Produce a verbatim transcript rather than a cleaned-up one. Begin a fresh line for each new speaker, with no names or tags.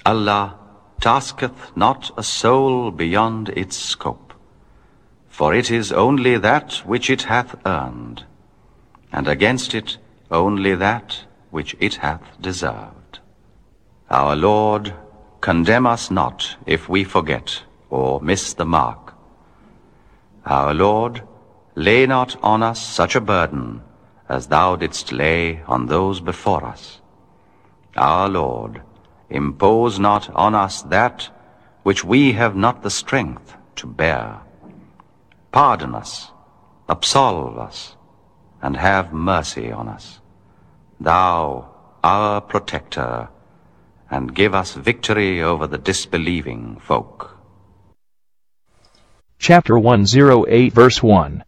Allah tasketh not a soul beyond its scope, for it is only that which it hath earned, and against it only that which it hath deserved. Our Lord, condemn us not if we forget or miss the mark. Our Lord, lay not on us such a burden as thou didst lay on those before us. Our Lord, impose not on us that which we have not the strength to bear. Pardon us, absolve us, and have mercy on us, thou, our protector, and give us victory over the disbelieving folk.
Chapter one oh eight, verse one.